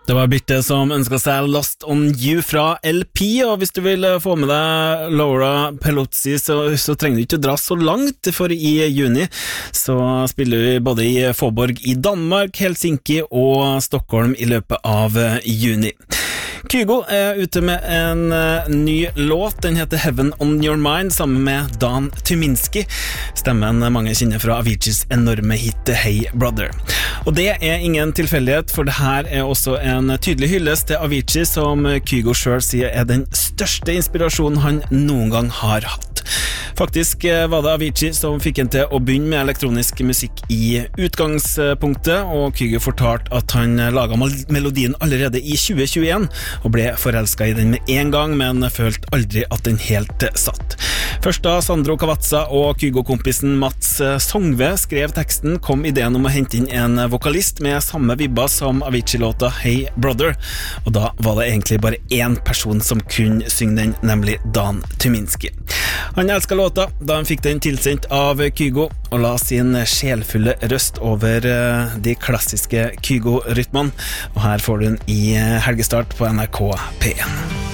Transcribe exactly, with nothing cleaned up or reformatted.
Det var Birte som ønsket seg Lost on You fra L P, og hvis du vil få med deg Laura Pelozzi, så, så trenger du ikke dra så langt, for i juni så spiller vi både i Fåborg i Danmark, Helsinki og Stockholm i løpet av juni. Kygo er ute med en uh, ny låt, den heter Heaven on Your Mind, sammen med Dan Tyminski, stemmen mange kjenner fra Aviciis enorme hit Hey Brother. Og det er ingen tilfeldighet, for det her er også en tydelig hyllest til Avicii, som Kygo selv sier er den største inspirasjonen han noen gang har hatt. Faktisk var det Avicii som fikk en til å begynne med elektronisk musikk i utgangspunktet, og Kygo fortalte at han laget melodien allerede i tjue tjueen, og ble forelsket i den med en gang, men følte aldri at den helt satt. Først da Sandro Cavazza og Kygo-kompisen Mats Songve skrev teksten, kom ideen om å hente inn en vokalist med samme vibba som Avicii-låta Hey Brother, og da var det egentlig bare én person som kunne synge den, nemlig Dan Tyminski. Han elsket låta da han fikk den tilsendt av Kygo, og la sin sjelfulle røst over de klassiske Kygo-rytmene, og her får du den i helgestart på N R K P en.